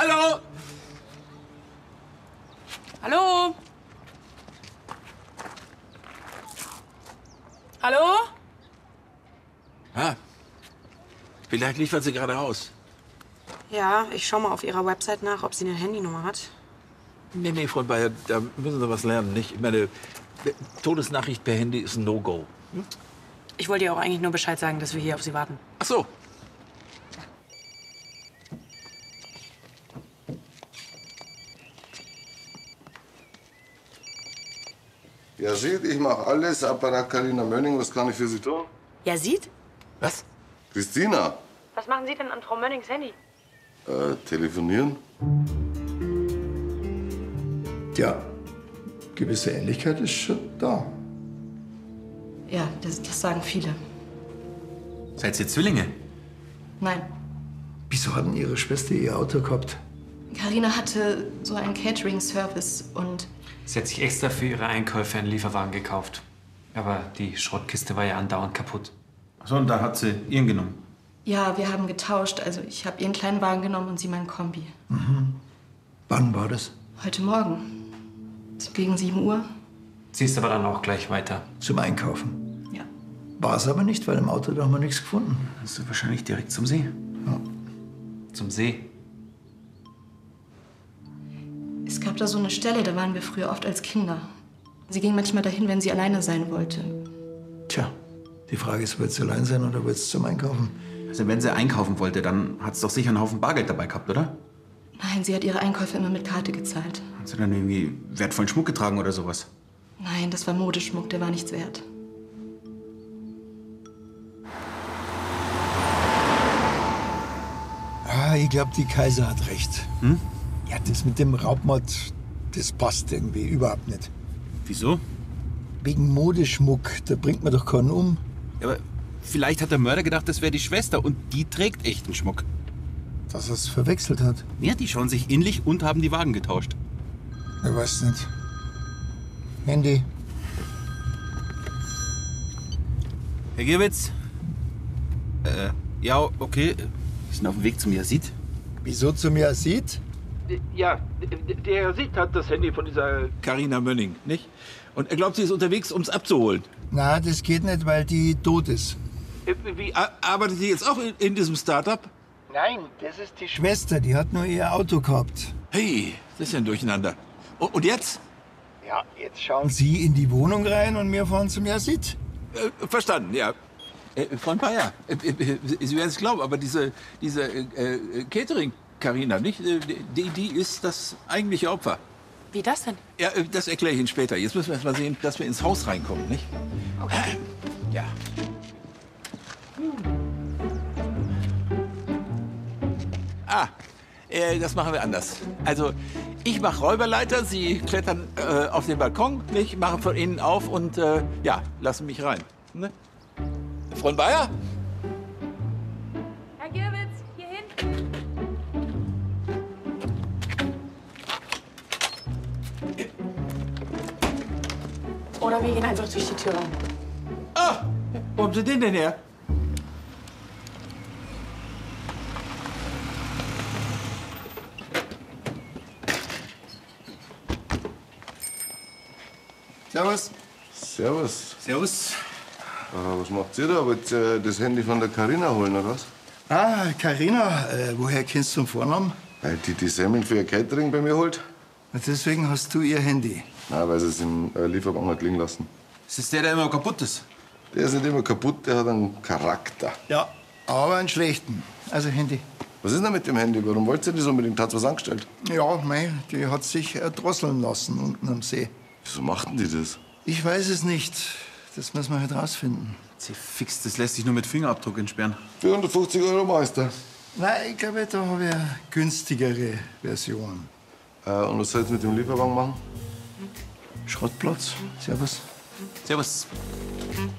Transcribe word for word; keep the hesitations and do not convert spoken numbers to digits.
Hallo? Hallo? Hallo? Ah, vielleicht liefert sie gerade aus. Ja, ich schau mal auf ihrer Website nach, ob sie eine Handynummer hat. Nee, nee, Frau Bayer, da müssen Sie was lernen, nicht? Ich meine, Todesnachricht per Handy ist ein No-Go. Hm? Ich wollte ihr auch eigentlich nur Bescheid sagen, dass wir hier auf sie warten. Ach so. Ja, seht, ich mache alles. Apparat Carina Mönning, was kann ich für Sie tun? Ja, sieht? Was? Christina, Was machen Sie denn an Frau Mönnings Handy? äh, telefonieren? Ja, gewisse Ähnlichkeit ist schon da. Ja, das, das sagen viele. Seid ihr Zwillinge? Nein. Wieso hat denn Ihre Schwester ihr Auto gehabt? Carina hatte so einen Catering-Service und Sie hat sich extra für ihre Einkäufe einen Lieferwagen gekauft. Aber die Schrottkiste war ja andauernd kaputt. Ach so, und da hat sie ihren genommen. ja, wir haben getauscht. Also ich habe ihren kleinen Wagen genommen und sie meinen Kombi. Mhm. Wann war das? Heute Morgen. So gegen sieben Uhr. Sie ist aber dann auch gleich weiter. Zum Einkaufen. Ja. War es aber nicht, weil im Auto da haben wir nichts gefunden. Hast du wahrscheinlich direkt zum See. Ja. Zum See. Es gab da so eine Stelle, da waren wir früher oft als Kinder. Sie ging manchmal dahin, wenn sie alleine sein wollte. Tja, die Frage ist, wird sie allein sein oder wird sie zum Einkaufen? Also wenn sie einkaufen wollte, dann hat sie doch sicher einen Haufen Bargeld dabei gehabt, oder? Nein, sie hat ihre Einkäufe immer mit Karte gezahlt. Hat sie dann irgendwie wertvollen Schmuck getragen oder sowas? Nein, das war Modeschmuck, der war nichts wert. Ah, ich glaube, die Kaiser hat recht. Hm? Ja, das mit dem Raubmord, das passt irgendwie überhaupt nicht. Wieso? Wegen Modeschmuck, da bringt man doch keinen um. Ja, aber vielleicht hat der Mörder gedacht, das wäre die Schwester und die trägt echten Schmuck. Dass er es verwechselt hat. Ja, die schauen sich ähnlich und haben die Wagen getauscht. Ich weiß nicht. Handy. Herr Gierwitz? Äh, ja, okay. Wir sind auf dem Weg zum Yazid. Wieso zu mir sieht? Ja, der Sieg hat das Handy von dieser Carina Mönning, nicht? Und er glaubt, sie ist unterwegs, um es abzuholen. Na, das geht nicht, weil die tot ist. Wie, arbeitet sie jetzt auch in, in diesem Start-up? Nein, das ist die Schwester, die hat nur ihr Auto gehabt. Hey, das ist ja ein Durcheinander. Und, und jetzt? Ja, jetzt schauen Sie in die Wohnung rein und wir fahren zum Yazid. Äh, verstanden, ja. Äh, Frau Bayer, äh, äh, Sie werden es glauben, aber diese, diese äh, äh, Catering-Carina, nicht? Äh, Die, die ist das eigentliche Opfer. Wie das denn? Ja, äh, das erkläre ich Ihnen später. Jetzt müssen wir erst mal sehen, dass wir ins Haus reinkommen, nicht? Okay. Ja. Ah, äh, das machen wir anders. Also, ich mache Räuberleiter, Sie klettern äh, auf den Balkon, nicht? Machen von innen auf und äh, ja, lassen mich rein. Ne? Frau Bayer? Herr Gierwitz, hier hinten. Oder wir gehen einfach durch die Tür rein. Ah, wo haben Sie den denn her? Servus. Servus. Servus. Äh, was macht ihr da? Wollt ihr das Handy von der Carina holen, oder was? Ah, Carina, äh, woher kennst du den Vornamen? Weil die die Semmeln für ihr Catering bei mir holt? Na, deswegen hast du ihr Handy. Nein, weil sie es im äh, Lieferwagen hat liegen lassen. Ist das der, der immer kaputt ist? Der ist nicht immer kaputt, der hat einen Charakter. Ja, aber einen schlechten. Also Handy. Was ist denn mit dem Handy? Warum wollt ihr das unbedingt? Hat's was angestellt? Ja, mei, die hat sich erdrosseln lassen unten am See. Wieso machten die das? Ich weiß es nicht. Das müssen wir halt rausfinden. Sie fix, das lässt sich nur mit Fingerabdruck entsperren. vierhundertfünfzig Euro Meister. Nein, ich glaube, da habe ich eine günstigere Version. Äh, und was soll ich mit dem Lieferwagen machen? Schrottplatz. Servus. Servus.